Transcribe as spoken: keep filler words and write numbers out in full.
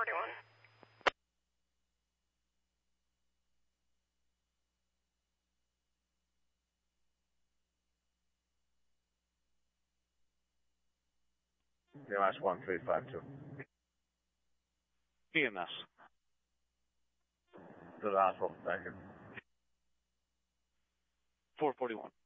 forty-one. B M S one three five two. B M S. To the hospital, thank you. four forty-one.